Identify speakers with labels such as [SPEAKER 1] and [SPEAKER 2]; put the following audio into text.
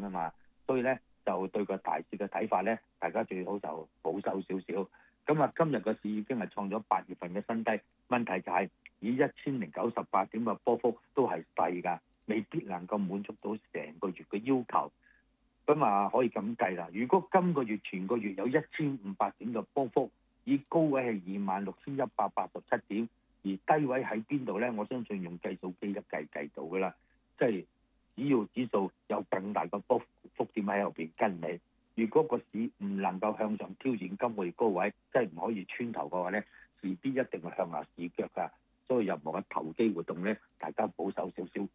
[SPEAKER 1] 啊嘛，所以咧就對個大市嘅睇法咧，大家最好就保守少少。咁啊，今日個市已經係創咗8月份嘅新低，問題就係以1098點嘅波幅都係細㗎，未必能夠滿足到成個月嘅要求。咁啊，可以咁計啦。如果今個月全個月有1500點嘅波幅，以高位係26,187點，而低位喺邊度呢？我相信用計數機一計到㗎啦。即係只要指數有更大嘅波幅點喺後邊跟你，如果個市唔能夠向上挑戰今個月高位，即係唔可以穿頭嘅話呢，勢必一定會向下試腳㗎。所以任何嘅投機活動呢，大家保守少少，